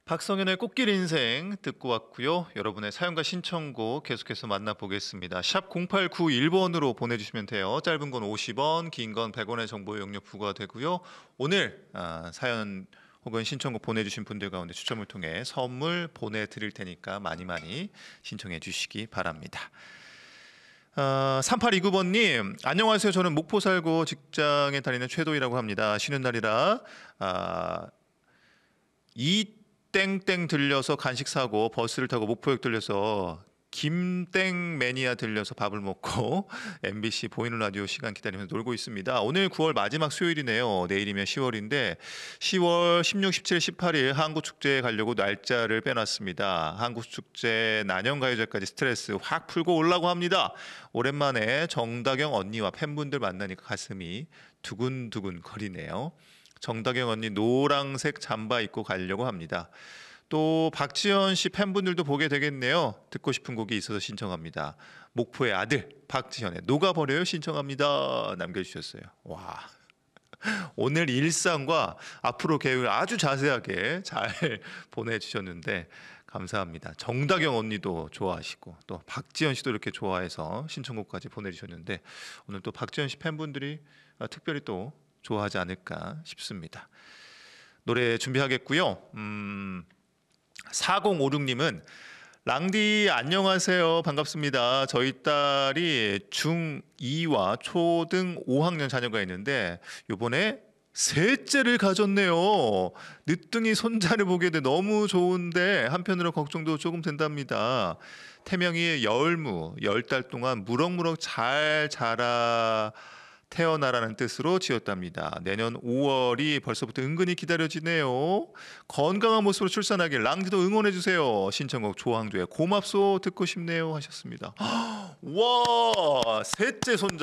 박성현의 꽃길 인생 듣고 왔고요. 여러분의 사연과 신청곡 계속해서 만나보겠습니다. 샵 0891번으로 보내주시면 돼요. 짧은 건 50원, 긴 건 100원의 정보 이용료 부과되고요. 오늘 사연 혹은 신청곡 보내주신 분들 가운데 추첨을 통해 선물 보내드릴 테니까 많이 신청해 주시기 바랍니다. 3829번님 안녕하세요. 저는 목포 살고 직장에 다니는 최도희라고 합니다. 쉬는 날이라 땡땡 들려서 간식 사고 버스를 타고 목포역 들려서 김땡 매니아 들려서 밥을 먹고 MBC 보이는 라디오 시간 기다리면서 놀고 있습니다. 오늘 9월 마지막 수요일이네요. 내일이면 10월인데 10월 16, 17, 18일 한국축제에 가려고 날짜를 빼놨습니다. 한국축제 난연가요제까지 스트레스 확 풀고 오려고 합니다. 오랜만에 정다경 언니와 팬분들 만나니까 가슴이 두근두근 거리네요. 정다경 언니 노란색 잠바 입고 가려고 합니다. 또 박지현 씨 팬분들도 보게 되겠네요. 듣고 싶은 곡이 있어서 신청합니다. 목포의 아들 박지현의 녹아버려요 신청합니다. 남겨주셨어요. 와, 오늘 일상과 앞으로 계획을 아주 자세하게 잘 보내주셨는데 감사합니다. 정다경 언니도 좋아하시고 또 박지현 씨도 이렇게 좋아해서 신청곡까지 보내주셨는데 오늘 또 박지현 씨 팬분들이 특별히 또 좋아하지 않을까 싶습니다. 노래 준비하겠고요. 4056님은 랑디 안녕하세요. 반갑습니다. 저희 딸이 중2와 초등 5학년 자녀가 있는데 이번에 셋째를 가졌네요. 늦둥이 손자를 보게 돼 너무 좋은데 한편으로 걱정도 조금 된답니다. 태명이 열무, 10달 동안 무럭무럭 잘 자라 태어나라는 뜻으로 지었답니다. 내년 5월이 벌써부터 은근히 기다려지네요. 건강한 모습으로 출산하길 랑디도 응원해주세요. 신청곡 조항조의 고맙소 듣고 싶네요 하셨습니다. 와, 셋째 손자.